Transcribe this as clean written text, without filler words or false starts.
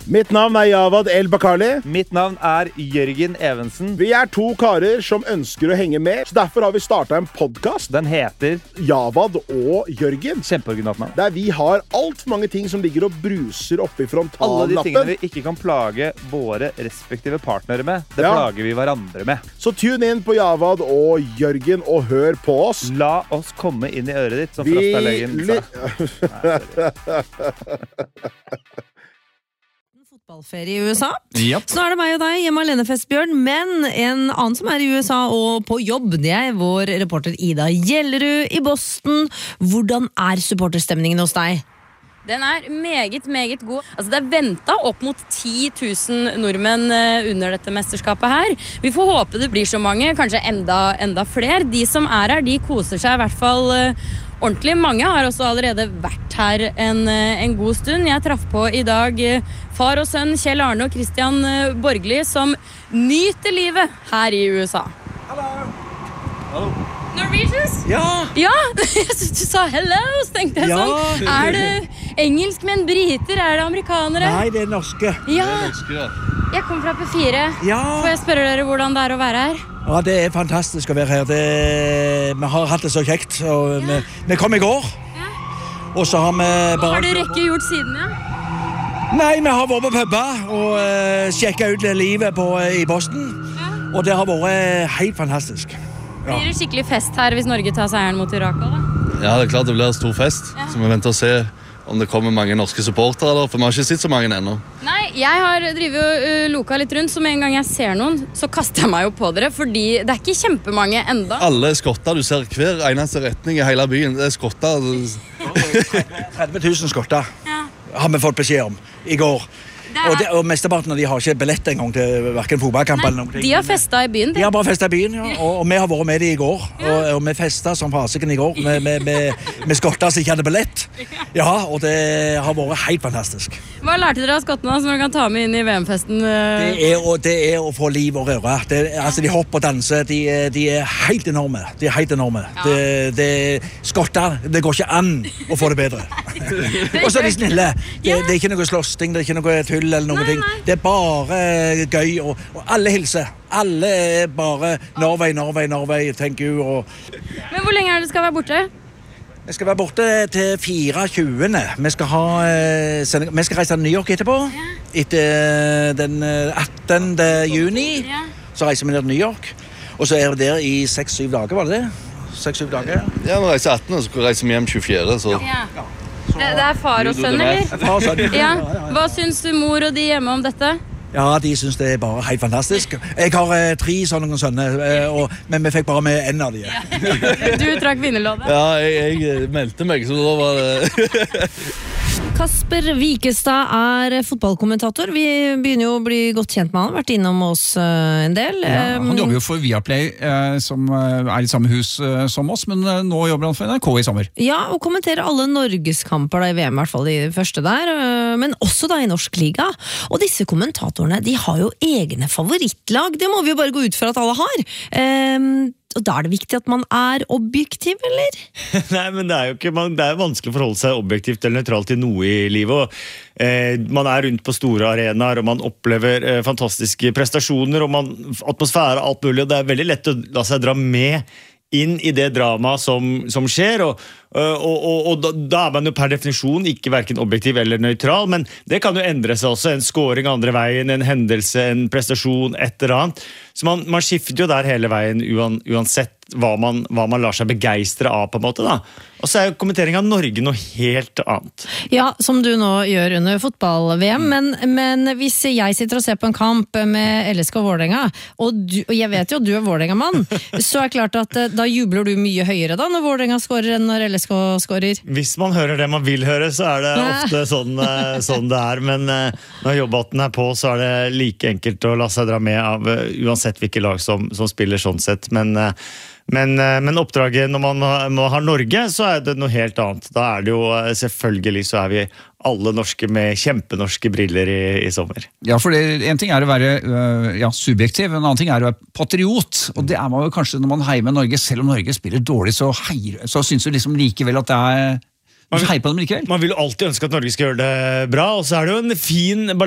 Mitt navn Javad El Bakali. Mitt navn Jørgen Evensen. Vi 2 karer som ønsker å henge med, så derfor har vi startet en podcast. Den heter Javad og Jørgen. Kjempeoriginalt navn. Der vi har alt for mange ting som ligger og bruser oppe i frontallappen. Alle de tingene vi ikke kan plage våre respektive partnere med, det plager vi hverandre med. Så tune inn på Javad og Jørgen og hør på oss. La oss komme inn i øret ditt, som Frastalegen sa. Fotballferie i USA. Yep. Så det meg og deg hjemme alene, Festbjørn. Men en annen som i USA og på jobb, det vår reporter Ida Gjellerud i Boston. Hvordan supporterstemningen hos deg? Den meget, meget god. Altså, det ventet opp mot 10 000 nordmenn under dette mesterskapet her. Vi får håpe det blir så mange, kanskje enda flere. De som her, de koser seg i hvert fall ordentlig. Mange har også allerede vært her en god stund. Jeg traff på i dag far og sønn Kjell Arne og Christian Borgli, som nyter livet her i USA. Hallo. Norwegians? Ja! Ja, jeg synes du sa hello, så tenkte jeg sånn. Det engelskmenn, briter, det amerikanere? Nei, det norske. Ja, jeg kom fra P4. Ja. Får jeg spørre dere hvordan det å være her? Ja, det fantastisk å være her. Vi har hatt det så kjekt. Og vi kom i går. Ja. Og så har vi bare... Hva har du rekke gjort siden, ja? Nei, vi har vært på pubber og sjekket ut livet i Boston. Ja. Og det har vært helt fantastisk. Blir det skikkelig fest her hvis Norge tar seieren mot Irak da? Ja, det klart det blir en stor fest. Ja. Så vi venter å se om det kommer mange norske supportere, for vi har ikke sett så mange ennå. Nei, jeg har drivet og loka litt rundt, så med en gang jeg ser noen, så kaster jeg meg jo på dere, fordi det ikke kjempemange enda. Alle skotter, du ser hver eneste retning i hele byen. Det skotter. 30 000 skotter har vi fått beskjed om i går. Og mesteparten av de har ikke billett en gang til hverken fotballkamp eller noe. De har festet i byen. De har bare festet i byen, ja. Og vi har vært med de i går. Og vi festet som fasiken i går med skotter som ikke hadde billett. Ja, og det har vært helt fantastisk. Hva lærte dere av skottene som dere kan ta med inn i VM-festen? Det er å få liv og røre. Altså, de hopper og danser. De helt enorme. De helt enorme. Skotter, det går ikke an å få det bedre. Og så de snille. Det ikke noe slåssing, det ikke noe tull eller noen ting. Det bare gøy, og alle hilser. Alle bare Norway, thank you. Men hvor lenge det skal være borte? Jeg skal være borte til 24. Vi skal reise til New York etterpå. Etter den 18. juni så reiser vi ned til New York. Og så vi der i 6-7 dager, var det det? 6-7 dager? Ja, vi reiser 18, og så reiser vi hjem 24. Så. Ja. Det far og sønn, eller? Far og sønn. Ja. Hva syns mor og de hjemme om dette? Ja, de synes det bare helt fantastisk. Jeg har 3 sånne sønner, men vi fikk bare med en av de. Du trakk vinnerlådet? Ja, jeg meldte meg, så da var det... Kasper Wikestad fotballkommentator. Vi begynner jo å bli godt kjent med han. Vært innom oss en del. Ja, han jobber jo for Viaplay, som i samme hus som oss, men nå jobber han for NRK i sommer. Ja, og kommenterer alle Norges kamper i VM, i hvert fall de første der, men også i norsk liga. Og disse kommentatorene, de har jo egne favorittlag. Det må vi jo bare gå ut fra at alle har. Og da det viktig at man objektiv, eller? Nei, men det er vanskelig å forholde seg objektivt eller nøytralt til noe i livet. Man rundt på store arenaer, og man opplever fantastiske prestasjoner, og atmosfære og alt mulig, og det er veldig lett å la seg dra med inn i det dramaet som skjer, og da man jo per definisjon ikke hverken objektiv eller nøytral, men det kan jo endre seg også, en scoring andre veien, en hendelse, en prestasjon, et eller annet. Så man skifter jo der hele veien uansett hva man lar seg begeistre av på en måte da. Og så jo kommentering av Norge noe helt annet. Ja, som du nå gjør under fotball-VM, men hvis jeg sitter og ser på en kamp med LSK og Vålerenga, og jeg vet jo at du Vålerenga-mann, så klart at da jubler du mye høyere da når Vålerenga scorer enn når LSK scorer. Hvis man hører det man vil høre, så det ofte sånn det men når jobbaten på, så det like enkelt å la seg dra med av uansett hvilke lag som spiller sånn sett, men oppdraget når man har Norge, så det noe helt annet. Da det jo selvfølgelig så vi alle norske med kjempenorske briller i sommer. Ja, for en ting å være subjektiv, en annen ting å være patriot, og det man jo kanskje når man heier med Norge, selv om Norge spiller dårlig, så synes du liksom likevel at det man heier på dem likevel. Man vil jo alltid ønske at Norge skal gjøre det bra, og så det jo en fin